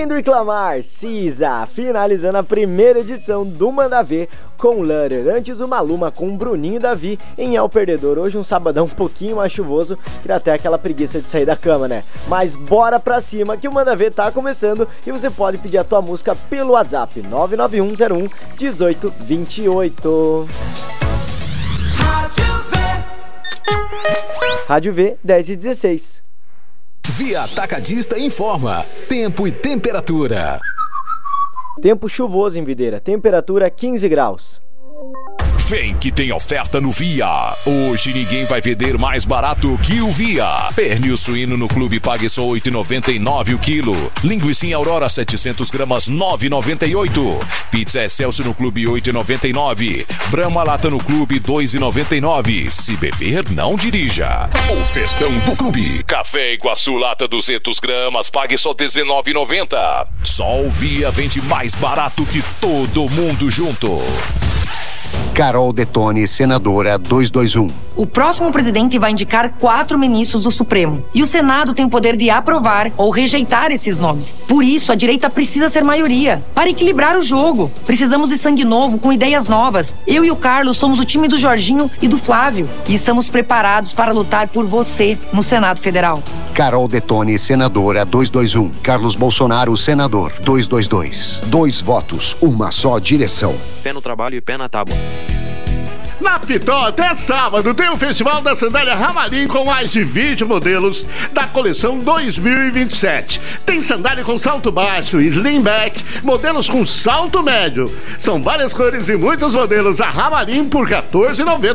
Kendrick Lamar, SZA, finalizando a primeira edição do Manda Ver com Lutter. Antes o Maluma com Bruninho e Davi em El Perdedor. Hoje um sabadão um pouquinho mais chuvoso, que até aquela preguiça de sair da cama, né? Mas bora pra cima que o Manda Ver tá começando e você pode pedir a tua música pelo WhatsApp 991011828. Rádio V 10:16. Via Atacadista informa tempo e temperatura. Tempo chuvoso em Videira, temperatura 15 graus. Vem que tem oferta no Via. Hoje ninguém vai vender mais barato que o Via. Pernil suíno no clube pague só R$ 8,99 o quilo. Linguiça Aurora 700 gramas R$ 9,98. Pizza Excelsior no clube R$ 8,99. Brahma lata no clube R$ 2,99. Se beber, não dirija. O festão do clube. Café Iguaçu lata 200 gramas pague só R$ 19,90. Só o Via vende mais barato que todo mundo junto. Carol Detone, senadora 221. O próximo presidente vai indicar 4 ministros do Supremo. E o Senado tem o poder de aprovar ou rejeitar esses nomes. Por isso, a direita precisa ser maioria. Para equilibrar o jogo. Precisamos de sangue novo, com ideias novas. Eu e o Carlos somos o time do Jorginho e do Flávio. E estamos preparados para lutar por você no Senado Federal. Carol Detone, senadora 221. Carlos Bolsonaro, senador 222. 2 votos, uma só direção. Fé no trabalho e pé na tábua. Na Pitol, até sábado, tem o Festival da Sandália Ramarim com mais de 20 modelos da coleção 2027. Tem sandália com salto baixo, slim back, modelos com salto médio. São várias cores e muitos modelos. A Ramarim por R$ 14,90.